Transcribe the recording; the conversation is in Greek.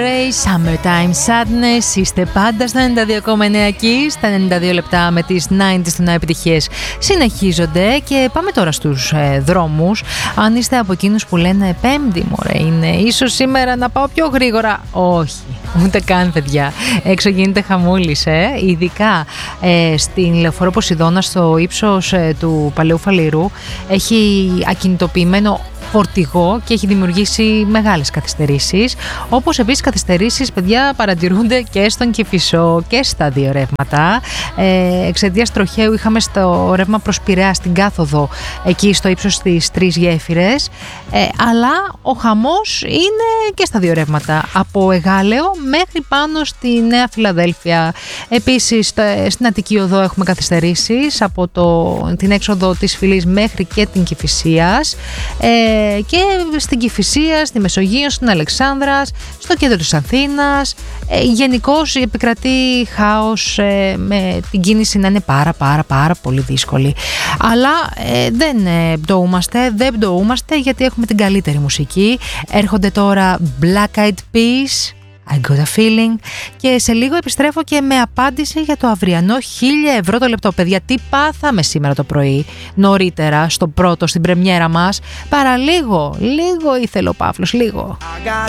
Summertime Sadness. Είστε πάντα στα 92,9 εκεί, στα 92 λεπτά με τις 90's των επιτυχίες συνεχίζονται. Και πάμε τώρα στους δρόμους. Αν είστε από εκείνους που λένε Πέμπτη, μωρέ, είναι ίσως σήμερα να πάω πιο γρήγορα. Όχι, ούτε καν, παιδιά. Έξω γίνεται χαμούλης, ειδικά στην Λεωφόρο Ποσειδώνα, στο ύψος του Παλαιού Φαληρού. Έχει ακινητοποιημένο φορτηγό και έχει δημιουργήσει μεγάλες καθυστερήσεις. Όπως επίσης καθυστερήσεις, παιδιά, παρατηρούνται και στον Κηφισό και στα δύο ρεύματα. Εξαιτίας τροχαίου είχαμε στο ρεύμα προς Πειραιά στην κάθοδο, εκεί στο ύψος της 3 γέφυρες. Αλλά ο χαμός είναι και στα δύο ρεύματα, από Εγάλεο μέχρι πάνω στη Νέα Φιλαδέλφια. Επίσης στην Αττική Οδό έχουμε καθυστερήσεις από την έξοδο της Φυλής μέχρι και την Κηφισίας. Και στην Κηφισία, στη Μεσογείο, στην Αλεξάνδρας, στο κέντρο της Αθήνας. Γενικώς επικρατεί χάος, με την κίνηση να είναι πάρα πολύ δύσκολη. Αλλά δεν πτωούμαστε γιατί έχουμε την καλύτερη μουσική. Έρχονται τώρα Black Eyed Peas, I got a feeling, και σε λίγο επιστρέφω και με απάντηση για το αυριανό 1.000 ευρώ το λεπτό. Παιδιά, τι πάθαμε σήμερα το πρωί, νωρίτερα, στην πρεμιέρα μας. Λίγο ήθελε ο Παύλος, λίγο. I got